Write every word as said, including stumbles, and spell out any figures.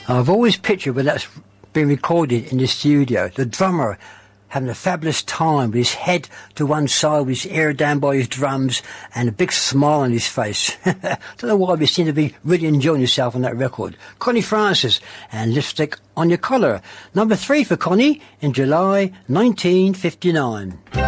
I've always pictured when that's been recorded in the studio, the drummer having a fabulous time with his head to one side, with his ear down by his drums, and a big smile on his face. Don't know why, but he seemed to be really enjoying himself on that record. Connie Francis and Lipstick on Your Collar. Number three for Connie in July nineteen fifty-nine.